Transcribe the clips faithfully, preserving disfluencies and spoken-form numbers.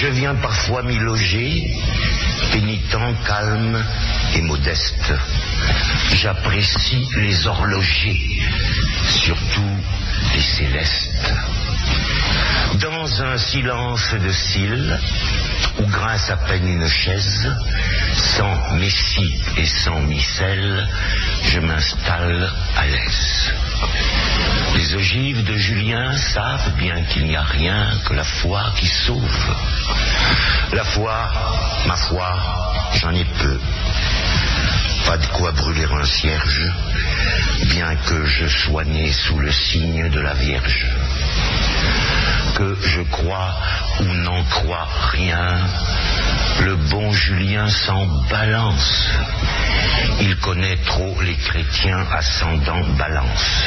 je viens parfois m'y loger, pénitent, calme et modeste. J'apprécie les horlogers, surtout les célestes. Dans un silence de cils, où grince à peine une chaise, sans messie et sans micelle, je m'installe à l'aise. Les ogives de Julien savent bien qu'il n'y a rien que la foi qui sauve. La foi, ma foi, j'en ai peu. Pas de quoi brûler un cierge, bien que je sois né sous le signe de la Vierge. Que je crois ou n'en crois rien, le bon Julien s'en balance. Il connaît trop les chrétiens ascendant balance.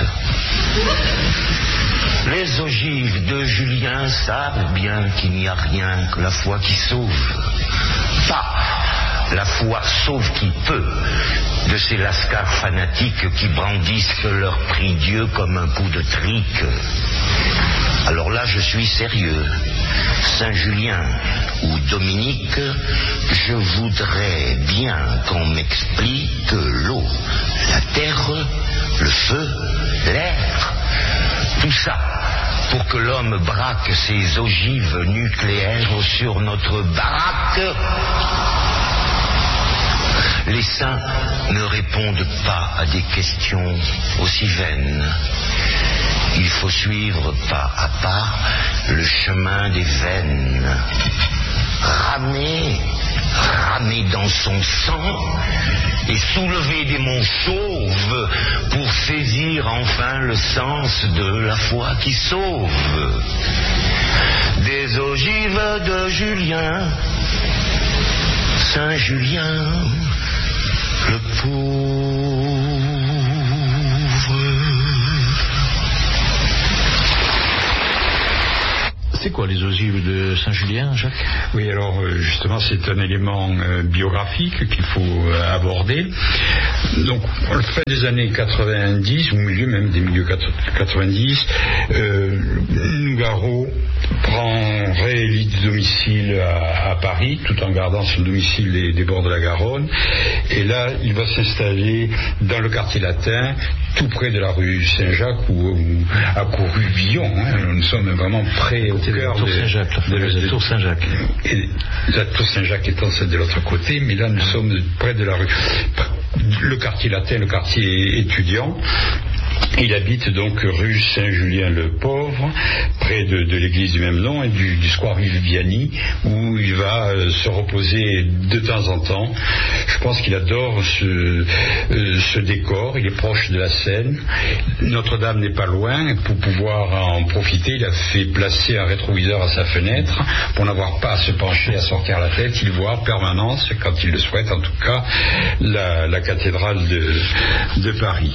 Les ogives de Julien savent bien qu'il n'y a rien que la foi qui sauve. Pas la foi sauve qui peut, de ces lascars fanatiques qui brandissent leur prie-dieu comme un coup de trique. Alors là, je suis sérieux. Saint-Julien ou Dominique, je voudrais bien qu'on m'explique l'eau, la terre, le feu, l'air, tout ça, pour que l'homme braque ses ogives nucléaires sur notre baraque. Les saints ne répondent pas à des questions aussi vaines. Il faut suivre pas à pas le chemin des veines. Ramer, ramer dans son sang et soulever des monts chauves pour saisir enfin le sens de la foi qui sauve. Des ogives de Julien, Saint Julien, le pauvre. C'est quoi les ogives de Saint-Julien, Jacques? Oui, alors justement, c'est un élément euh, biographique qu'il faut euh, aborder. Donc, en fin des années quatre-vingt-dix, au milieu même des milieux quatre-vingt-dix, euh, Nougaro prend réélite domicile à, à Paris, tout en gardant son domicile des, des bords de la Garonne. Et là, il va s'installer dans le quartier latin, tout près de la rue Saint-Jacques, ou, ou à Courruvillon. Hein. Nous sommes vraiment près au cœur de, Saint-Jacques, de, de, de la tour Saint-Jacques. Et la tour Saint-Jacques étant celle de l'autre côté, mais là nous sommes près de la rue. Le quartier latin, le quartier étudiant. Il habite donc rue Saint-Julien-le-Pauvre, près de, de l'église du même nom et du, du square Viviani, où il va euh, se reposer de temps en temps. Je pense qu'il adore ce, euh, ce décor, il est proche de la Seine. Notre-Dame n'est pas loin, pour pouvoir en profiter, il a fait placer un rétroviseur à sa fenêtre, pour n'avoir pas à se pencher, à sortir la tête. Il voit en permanence, quand il le souhaite en tout cas, la, la cathédrale de, de Paris.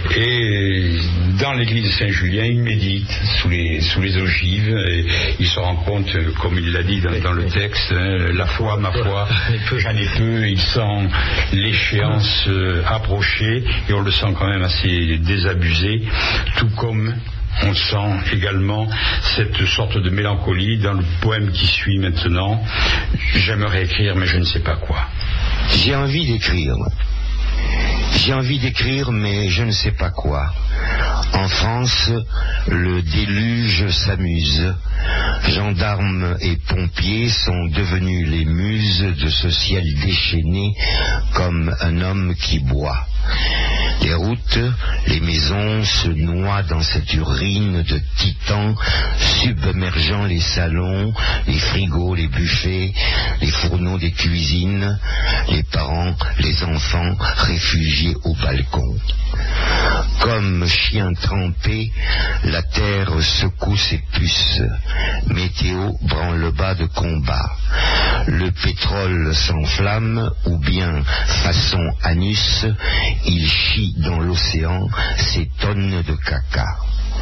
Et dans l'église de Saint-Julien, il médite sous les, sous les ogives et il se rend compte, comme il l'a dit dans, dans le texte, hein, la foi, ma foi, j'en ai peu, il sent l'échéance euh, approcher et on le sent quand même assez désabusé, tout comme on sent également cette sorte de mélancolie dans le poème qui suit maintenant. J'aimerais écrire, mais je ne sais pas quoi. J'ai envie d'écrire. J'ai envie d'écrire, mais je ne sais pas quoi. En France, le déluge s'amuse. Gendarmes et pompiers sont devenus les muses de ce ciel déchaîné comme un homme qui boit. Les routes, les maisons se noient dans cette urine de titans, submergeant les salons, les frigos, les buffets, les fourneaux des cuisines, les parents, les enfants réfugiés au balcon. Comme chien trempé, la terre secoue ses puces. Météo branle-bas de combat. Le pétrole s'enflamme, ou bien, façon anus, il chie dans l'océan ses tonnes de caca.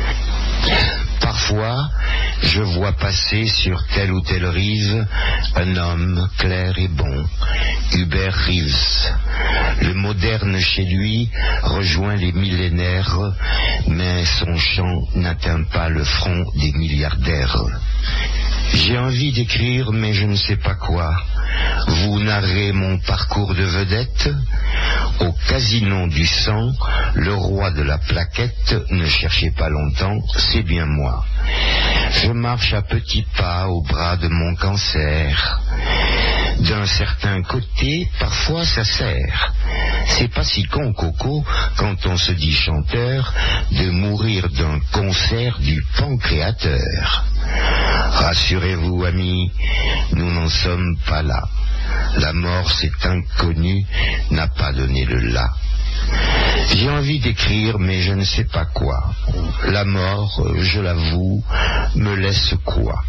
Parfois, je vois passer sur telle ou telle rive un homme clair et bon, Hubert Reeves. Le moderne chez lui rejoint les millénaires, mais son chant n'atteint pas le front des milliardaires. J'ai envie d'écrire, mais je ne sais pas quoi. Vous narrez mon parcours de vedette. Au casino du sang, le roi de la plaquette, ne cherchez pas longtemps, c'est bien moi. Je marche à petits pas au bras de mon cancer. D'un certain côté, parfois ça sert. C'est pas si con, Coco, quand on se dit chanteur, de mourir d'un concert du pancréateur. Rassurez-vous, amis, nous n'en sommes pas là. La mort, c'est inconnu, n'a pas donné le là. J'ai envie d'écrire, mais je ne sais pas quoi. La mort, je l'avoue, me laisse quoi?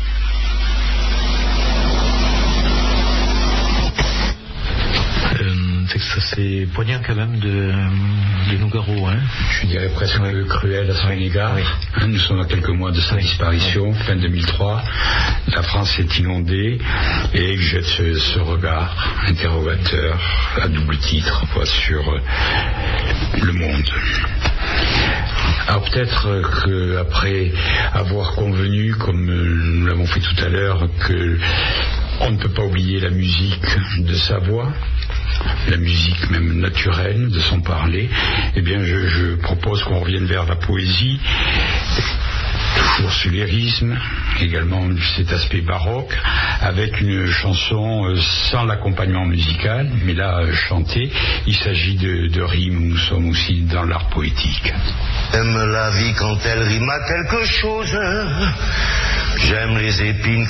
Ça c'est poignant quand même de, de Nougaro, hein. Je dirais presque oui. cruel à son oui. égard. Oui. Nous sommes à quelques mois de sa oui. disparition, oui. fin deux mille trois. La France est inondée et il jette ce, ce regard interrogateur à double titre quoi, sur le monde. Alors peut-être qu'après avoir convenu, comme nous l'avons fait tout à l'heure, que on ne peut pas oublier la musique de sa voix, la musique même naturelle de son parler, eh bien je, je propose qu'on revienne vers la poésie, toujours ce lyrisme, également cet aspect baroque, avec une chanson sans l'accompagnement musical, mais là chantée. Il s'agit de, de rimes, nous sommes aussi dans l'art poétique. J'aime la vie quand elle rime à quelque chose, j'aime les épines